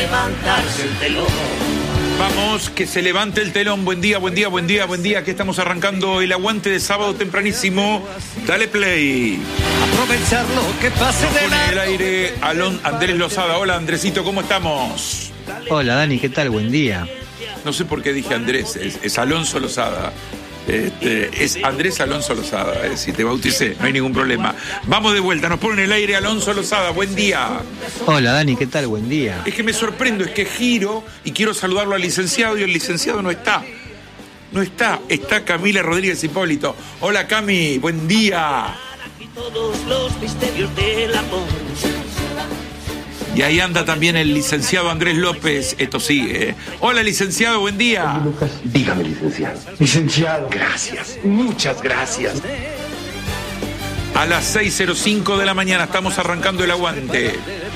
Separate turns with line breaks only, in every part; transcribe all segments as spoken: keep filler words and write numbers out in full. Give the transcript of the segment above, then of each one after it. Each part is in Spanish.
levantarse el telón.
Vamos, que se levante el telón. Buen día, buen día, buen día, buen día. Que estamos arrancando el aguante de sábado tempranísimo. Dale play.
Aprovechar lo que pase
Nos
de
pone en el aire Alon Andrés Lozada. Hola, Andresito, ¿cómo estamos?
Hola, Dani, ¿qué tal? Buen día.
No sé por qué dije Andrés, es, es Alonso Lozada. Este, es Andrés Alonso Lozada, eh, si te bauticé, no hay ningún problema. Vamos de vuelta, nos pone en el aire Alonso Lozada, buen día.
Hola, Dani, ¿qué tal? Buen día.
Es que me sorprendo, es que giro y quiero saludarlo al licenciado y el licenciado no está. No está, está Camila Rodríguez Hipólito. Hola, Cami, buen día.
todos los misterios del amor.
Y ahí anda también el licenciado Andrés López, esto sigue. Hola, licenciado, buen día.
Dígame, licenciado.
Licenciado.
Gracias, muchas gracias.
A las seis cero cinco de la mañana estamos arrancando el aguante.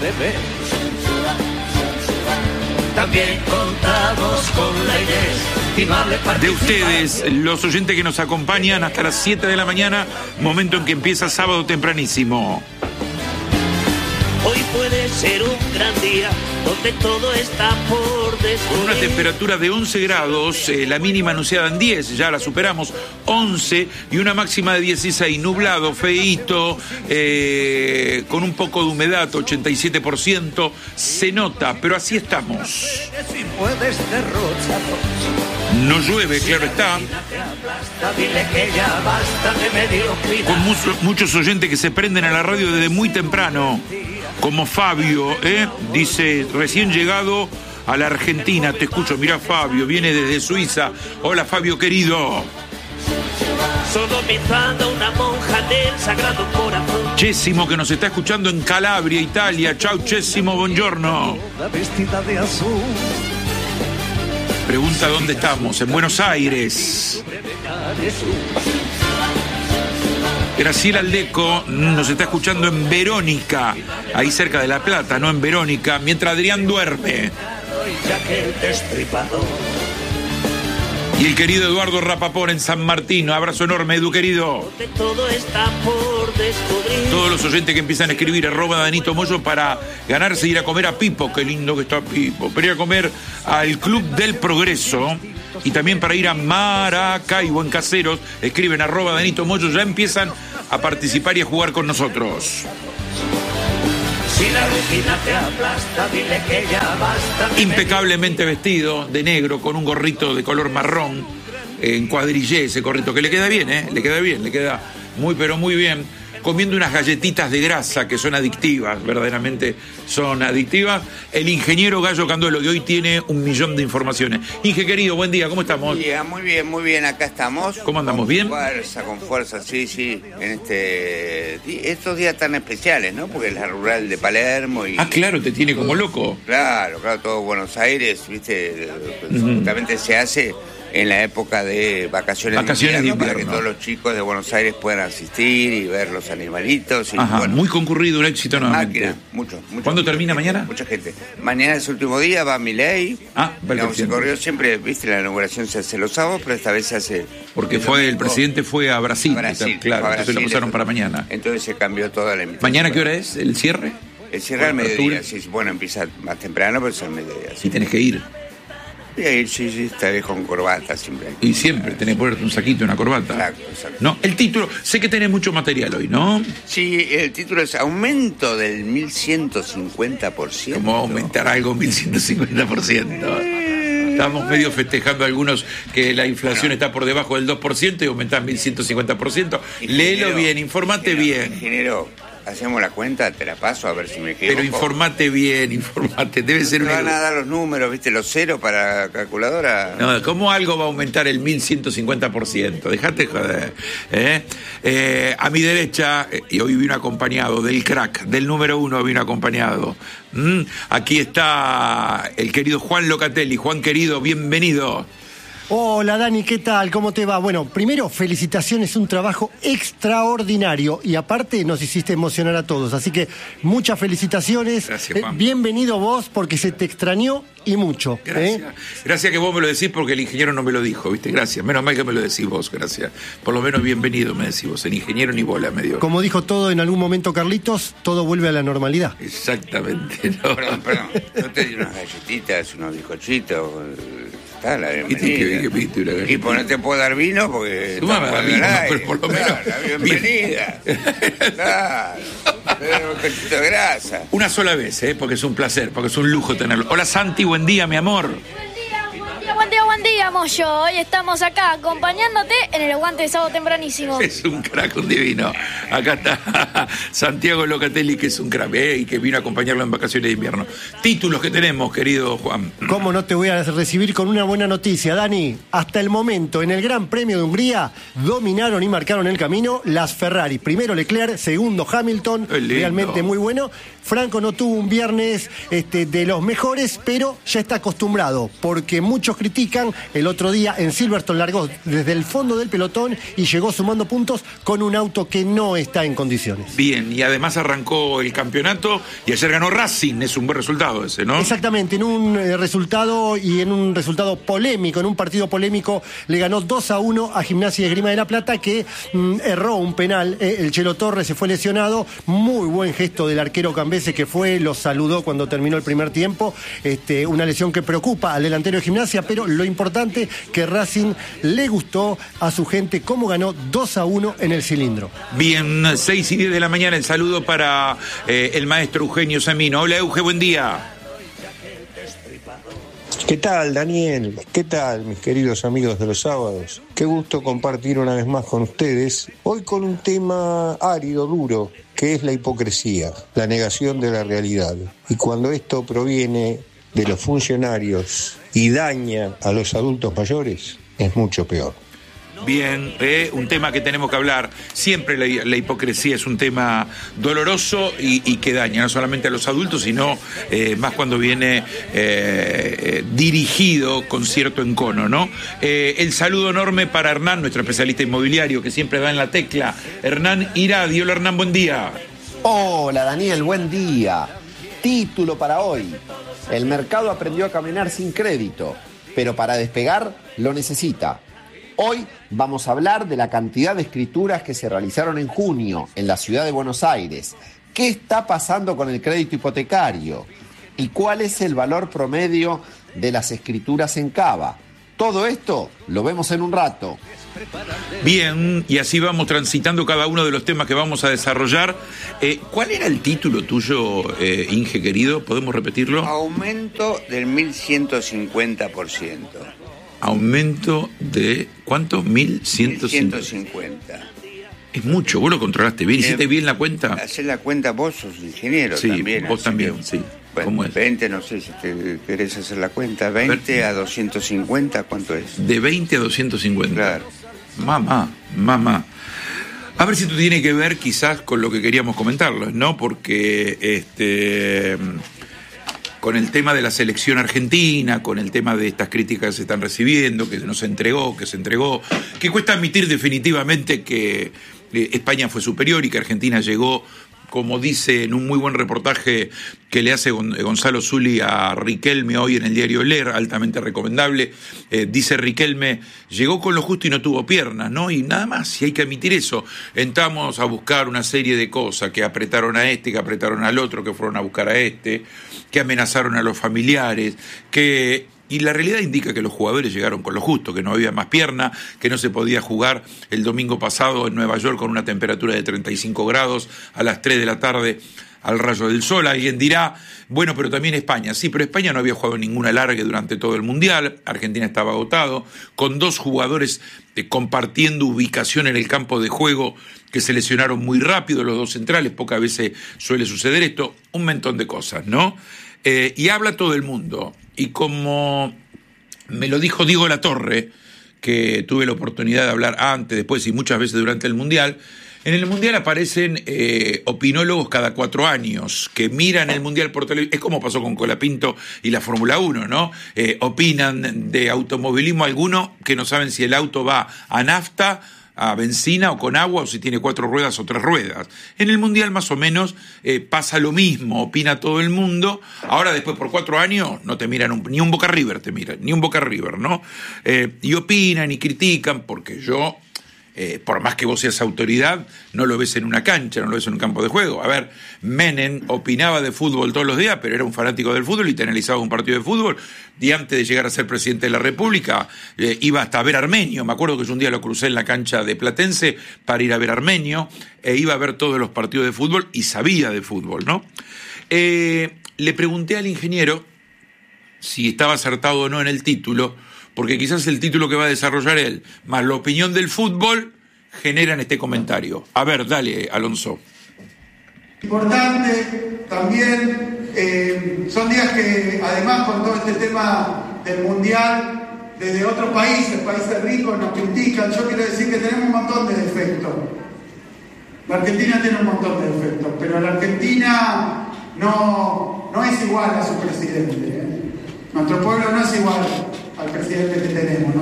También contamos con la Inés.
De ustedes, los oyentes que nos acompañan hasta las siete de la mañana, momento en que empieza sábado tempranísimo.
Hoy puede ser un gran día donde todo está por descubrir.
Con una temperatura de once grados, eh, la mínima anunciada en diez, ya la superamos, once, y una máxima de dieciséis, nublado, feíto, eh, con un poco de humedad, ochenta y siete por ciento, se nota, pero así estamos.
Si puedes derrocharlo.
No llueve, claro está.
Dile que ya basta de mediocridad.
Con muchos, muchos oyentes que se prenden a la radio desde muy temprano, como Fabio, ¿eh? Dice, recién llegado a la Argentina, te escucho, mirá Fabio, viene desde Suiza. Hola Fabio querido.
Sodomizando a una monja del Sagrado Corazón.
Chésimo que nos está escuchando en Calabria, Italia. Chau Chésimo, buongiorno.
La vestida de azul.
Pregunta dónde estamos, en Buenos Aires. Graciela Aldeco nos está escuchando en Verónica, ahí cerca de La Plata, no en Verónica, mientras Adrián duerme. Y el querido Eduardo Rapaport en San Martín. Abrazo enorme, Edu, querido.
Todo está por descubrir.
Todos los oyentes que empiezan a escribir arroba Danito Moyo para ganarse ir a comer a Pipo. Qué lindo que está Pipo. Para ir a comer al Club del Progreso. Y también para ir a Maracaibo en Caseros. Escriben arroba Danito Moyo. Ya empiezan a participar y a jugar con nosotros.
Si la rutina te aplasta, dile que ya basta.
Impecablemente vestido, de negro, con un gorrito de color marrón, en cuadrillé ese gorrito, que le queda bien, ¿eh? Le queda bien, le queda muy, pero muy bien. Comiendo unas galletitas de grasa que son adictivas, verdaderamente son adictivas. El ingeniero Gallo Canduelo, que hoy tiene un millón de informaciones. Inge, querido, buen día, ¿cómo estamos?
Muy bien, muy bien, muy bien, acá estamos.
¿Cómo andamos?
Con
¿Bien?
fuerza, con fuerza, sí, sí, en este estos días tan especiales, ¿no? Porque es la rural de Palermo y...
Ah, claro, te tiene como loco.
Claro, claro, todo Buenos Aires, viste, justamente uh-huh. se hace en la época de vacaciones,
vacaciones de invierno,
para que todos los chicos de Buenos Aires puedan asistir y ver los animalitos. Y,
Ajá,
bueno,
muy concurrido, un éxito nuevamente.
Máquina, mucho, mucho.
¿Cuándo
mucho,
termina
mucha,
mañana?
Mucha gente. Mañana es el último día, va Milei.
Ah,
digamos, se corrió siempre, viste, la inauguración se hace los sábados, pero esta vez se hace...
Porque fue el presidente fue a Brasil,
a Brasil
claro,
a
entonces
Brasil,
lo pasaron para mañana.
Entonces se cambió toda la invitación.
¿Mañana qué hora es? ¿El cierre?
El cierre al mediodía, sí, bueno, empieza más temprano, pero es al mediodía.
Sí, tenés que ir.
Sí, sí, sí, estaré con corbata siempre.
Y siempre tenés que ponerte un saquito y una corbata.
Exacto, exacto.
No, el título, sé que tenés mucho material hoy, ¿no?
Sí, el título es Aumento del mil ciento cincuenta por ciento.
¿Cómo aumentar algo mil ciento cincuenta por ciento? Estamos medio festejando algunos que la inflación bueno. está por debajo del dos por ciento y aumentás mil ciento cincuenta por ciento. Léelo bien, informate bien.
Ingeniero, hacemos la cuenta, te la paso a ver si me equivoco.
Pero informate bien, informate, debe ser
un...
una...
van a dar los números, viste, los ceros para la calculadora.
No, ¿cómo algo va a aumentar el mil ciento cincuenta por ciento? Dejate joder. ¿eh? Eh, a mi derecha, y hoy vino acompañado del crack, del número uno vino acompañado. ¿Mm? Aquí está el querido Juan Locatelli. Juan querido, bienvenido.
Hola Dani, ¿qué tal? ¿Cómo te va? Bueno, primero, felicitaciones, un trabajo extraordinario y aparte nos hiciste emocionar a todos, así que muchas felicitaciones.
Gracias, Juan.
Eh, bienvenido vos porque se te extrañó y mucho.
Gracias.
¿eh?
Gracias que vos me lo decís porque el ingeniero no me lo dijo, ¿viste? Gracias. Menos mal que me lo decís vos, gracias. Por lo menos bienvenido, me decís vos. El ingeniero ni bola me dio.
Como dijo todo en algún momento Carlitos, todo vuelve a la normalidad.
Exactamente, ¿no?
Perdón, perdón. Yo te di unas galletitas, unos bizcochitos. Está la
¿Y te-
bienvenida.
qué- qué pediste, una galleta?
Y pues no te puedo dar vino porque...
Tú me vas a dar
estamos
vino,
al aire.
pero por lo menos-
Claro, la bienvenida. Claro. Pero un cachito de grasa.
Una sola vez, ¿eh? Porque es un placer, porque es un lujo tenerlo. Hola Santi, buen día, mi amor.
Buen día, buen día, buen día, buen día, Moyo. Hoy estamos acá acompañándote en el aguante de sábado tempranísimo.
Es un crack, un divino. Acá está Santiago Locatelli, que es un crack, ¿eh? Y que vino a acompañarlo en vacaciones de invierno. Títulos que tenemos, querido Juan.
¿Cómo no te voy a recibir con una buena noticia, Dani? Hasta el momento, en el Gran Premio de Hungría, dominaron y marcaron el camino las Ferrari. Primero Leclerc, segundo Hamilton,
Qué lindo.
realmente muy bueno. Franco no tuvo un viernes este, de los mejores, pero ya está acostumbrado, porque muchos critican. El otro día en Silverstone largó desde el fondo del pelotón y llegó sumando puntos con un auto que no está en condiciones.
Bien, y además arrancó el campeonato y ayer ganó Racing, es un buen resultado ese, ¿no?
Exactamente, en un eh, resultado y en un resultado polémico, en un partido polémico, le ganó dos a uno a Gimnasia y Esgrima de la Plata, que mm, erró un penal. Eh, el Chelo Torres se fue lesionado. Muy buen gesto del arquero Cambese, que fue, lo saludó cuando terminó el primer tiempo. Este, una lesión que preocupa al delantero de Gimnasia, pero lo importante que Racing le gustó a su gente cómo ganó dos a uno en el cilindro.
Bien, seis y diez de la mañana, el saludo para eh, el maestro Eugenio Samino. Hola Euge, buen día.
¿Qué tal, Daniel? ¿Qué tal, mis queridos amigos de los sábados? Qué gusto compartir una vez más con ustedes, hoy con un tema árido, duro, que es la hipocresía, la negación de la realidad. Y cuando esto proviene de los funcionarios y daña a los adultos mayores, es mucho peor.
Bien, eh, un tema que tenemos que hablar. Siempre la, la hipocresía es un tema doloroso y, y que daña no solamente a los adultos, sino eh, más cuando viene eh, eh, dirigido con cierto encono, ¿no? Eh, el saludo enorme para Hernán, nuestro especialista inmobiliario, que siempre da en la tecla. Hernán Iradi. Hola Hernán, buen día.
Hola Daniel, buen día. Título para hoy. El mercado aprendió a caminar sin crédito, pero para despegar lo necesita. Hoy vamos a hablar de la cantidad de escrituras que se realizaron en junio en la ciudad de Buenos Aires. ¿Qué está pasando con el crédito hipotecario? ¿Y cuál es el valor promedio de las escrituras en Cava? Todo esto lo vemos en un rato.
Bien, y así vamos transitando cada uno de los temas que vamos a desarrollar. Eh, ¿Cuál era el título tuyo, eh, Inge, querido? ¿Podemos repetirlo?
Aumento del mil ciento cincuenta por ciento.
Aumento de, ¿cuánto? mil ciento cincuenta. Es mucho, vos lo controlaste bien, hiciste
Eh,
bien la cuenta.
Hacer la cuenta, vos sos ingeniero
Sí,
también.
vos
así
también,
que,
sí.
Bueno,
¿Cómo es?
veinte, no sé si te querés hacer la cuenta. veinte a doscientos cincuenta, ¿cuánto es?
De veinte a doscientos cincuenta.
Claro.
Mamá, mamá. A ver si esto tiene que ver quizás con lo que queríamos comentarlo, ¿no? Porque este, con el tema de la selección argentina, con el tema de estas críticas que se están recibiendo, que no se entregó, que se entregó, que cuesta admitir definitivamente que eh, España fue superior y que Argentina llegó, como dice en un muy buen reportaje que le hace Gonzalo Zulli a Riquelme hoy en el diario Leer, altamente recomendable, eh, dice Riquelme, llegó con lo justo y no tuvo piernas, ¿no? Y nada más, y hay que admitir eso. Entramos a buscar una serie de cosas, que apretaron a este, que apretaron al otro, que fueron a buscar a este, que amenazaron a los familiares, que... Y la realidad indica que los jugadores llegaron con lo justo, que no había más pierna, que no se podía jugar el domingo pasado en Nueva York con una temperatura de treinta y cinco grados a las tres de la tarde al rayo del sol. Alguien dirá, bueno, pero también España. Sí, pero España no había jugado ningún alargue durante todo el Mundial. Argentina estaba agotado, con dos jugadores eh, compartiendo ubicación en el campo de juego que se lesionaron muy rápido, los dos centrales. Pocas veces suele suceder esto. Un montón de cosas, ¿no? Eh, y habla todo el mundo. Y como me lo dijo Diego Latorre, que tuve la oportunidad de hablar antes, después y muchas veces durante el Mundial, En el Mundial aparecen eh, opinólogos cada cuatro años que miran el Mundial por televisión. Es como pasó con Colapinto y la Fórmula uno, ¿no? Eh, opinan de automovilismo algunos que no saben si el auto va a nafta, a benzina o con agua, o si tiene cuatro ruedas o tres ruedas. En el Mundial más o menos eh, pasa lo mismo, opina todo el mundo. Ahora después por cuatro años no te miran un, ni un Boca River, te miran, ni un Boca River, ¿no? Eh, y opinan y critican, porque yo... Eh, por más que vos seas autoridad, no lo ves en una cancha, no lo ves en un campo de juego. A ver, Menem opinaba de fútbol todos los días, pero era un fanático del fútbol y te analizaba un partido de fútbol. Y antes de llegar a ser presidente de la República, eh, iba hasta a ver Armenio. Me acuerdo que yo un día lo crucé en la cancha de Platense para ir a ver Armenio, e iba a ver todos los partidos de fútbol y sabía de fútbol, ¿no? Eh, le pregunté al ingeniero si estaba acertado o no en el título, porque quizás el título que va a desarrollar él, más la opinión del fútbol, generan este comentario. A ver, dale, Alonso.
Importante también, eh, son días que además con todo este tema del Mundial, desde otros países, países ricos, nos critican. Yo quiero decir que tenemos un montón de defectos. La Argentina tiene un montón de defectos, pero la Argentina no, no es igual a su presidente, ¿eh? Nuestro pueblo no es igual al presidente que tenemos, ¿no?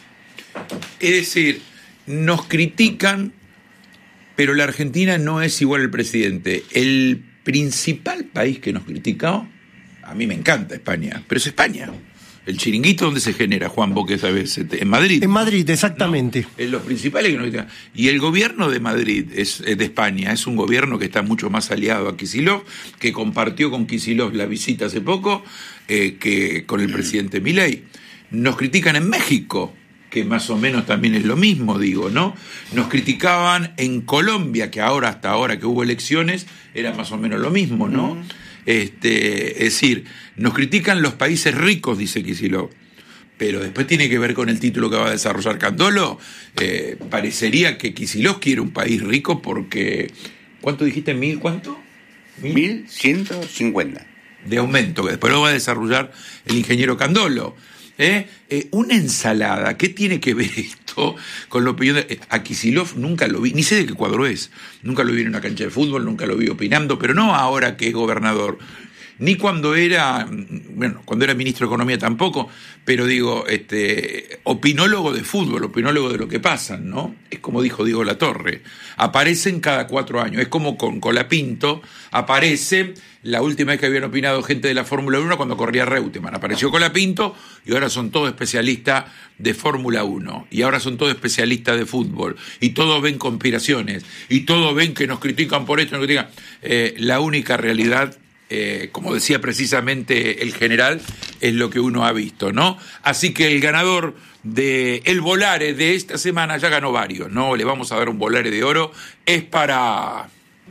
Es decir, nos critican, pero la Argentina no es igual al presidente. El principal país que nos critica, a mí me encanta España, pero es España. El chiringuito, ¿dónde se genera, Juan, vos que sabés? En Madrid.
En Madrid, exactamente.
¿No? Es los principales que nos critican. Y el gobierno de Madrid, es, es de España, es un gobierno que está mucho más aliado a Kicillof, que compartió con Kicillof la visita hace poco, eh, que con el presidente Milei. Nos critican en México, que más o menos también es lo mismo, digo, ¿no? Nos criticaban en Colombia, que ahora, hasta ahora que hubo elecciones, era más o menos lo mismo, ¿no? Uh-huh. Este, es decir, nos critican los países ricos, dice Kicillof, pero después tiene que ver con el título que va a desarrollar Candolo. Eh, parecería que Kicillof quiere un país rico porque... ¿Cuánto dijiste? ¿Mil cuánto?
Mil ciento cincuenta.
De aumento, que después lo va a desarrollar el ingeniero Candolo. ¿Eh? Eh, una ensalada, ¿qué tiene que ver esto con la opinión de... A Kicillof nunca lo vi, ni sé de qué cuadro es, nunca lo vi en una cancha de fútbol, nunca lo vi opinando, pero no ahora que es gobernador, ni cuando era, bueno, cuando era ministro de Economía tampoco, pero digo, este, opinólogo de fútbol, opinólogo de lo que pasa, ¿no? Es como dijo Diego Latorre, aparecen cada cuatro años, es como con Colapinto, aparece la última vez que habían opinado gente de la Fórmula uno cuando corría Reutemann, apareció Colapinto y ahora son todos especialistas de Fórmula uno, y ahora son todos especialistas de fútbol, y todos ven conspiraciones, y todos ven que nos critican por esto, nos critican. Eh, la única realidad, Eh, como decía precisamente el general, es lo que uno ha visto, ¿no? Así que el ganador de el Volare de esta semana ya ganó varios, ¿no? Le vamos a dar un Volare de oro, es para...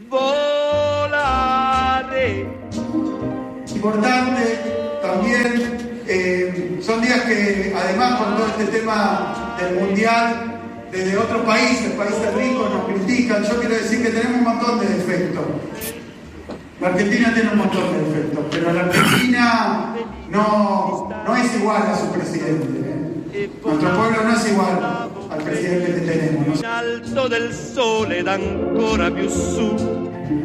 Volare. Importante también, eh, son días que además con todo este tema del Mundial, desde otros países, países ricos, nos critican. Yo quiero decir que tenemos un montón de defectos. La Argentina tiene un montón de defectos, pero la Argentina no, no es igual a su presidente, ¿eh? Nuestro pueblo no es igual al presidente que tenemos, ¿no?
Alto del sole d'ancora più su.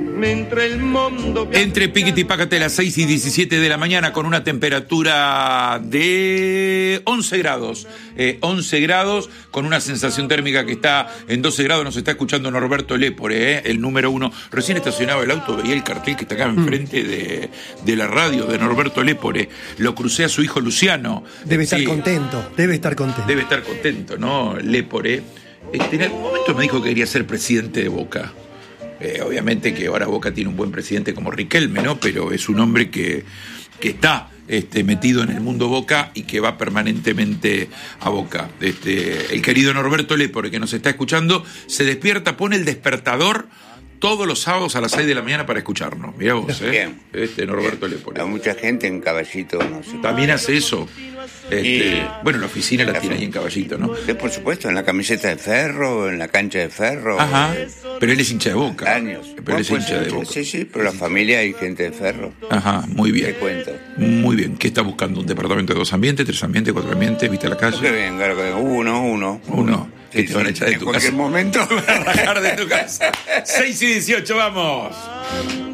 Entre Piquiti y Pácate, las seis y diecisiete de la mañana, con una temperatura de once grados. Eh, once grados, con una sensación térmica que está en doce grados. Nos está escuchando Norberto Lépore, eh, el número uno. Recién estacionado el auto, veía el cartel que está acá enfrente de, de la radio de Norberto Lépore. Lo crucé a su hijo Luciano.
Debe estar
sí,
contento, debe estar contento.
Debe estar contento, ¿no? Lépore. Este, en algún momento me dijo que quería ser presidente de Boca. Eh, obviamente que ahora Boca tiene un buen presidente como Riquelme, ¿no? Pero es un hombre que, que está este, metido en el mundo Boca y que va permanentemente a Boca. Este, el querido Norberto Lépore, que nos está escuchando, se despierta, pone el despertador todos los sábados a las seis de la mañana para escucharnos. Mirá vos, ¿eh?
Bien.
Este, Norberto
Bien.
Lépore.
Hay mucha gente en Caballito, no sé.
También hace eso. Este,
Y-
bueno, la oficina la
La
tiene
fe-
ahí en Caballito, ¿no?
Sí, por supuesto, en la camiseta de ferro, en la cancha de ferro.
Ajá. Pero él es hincha de Boca.
Años.
Pero él es
Bueno,
hincha
pues,
de Boca.
Sí, sí, pero la familia hay gente de ferro.
Ajá, muy
Te
bien.
cuento.
Muy bien. ¿Qué está buscando? ¿Un departamento de dos ambientes, tres ambientes, cuatro ambientes, vista a la
Que
calle?
venga, que venga. Uno, uno.
Uno. Que te van a echar de
en
tu
cualquier
casa.
momento.
Te van a rajar de tu casa. seis y dieciocho, vamos.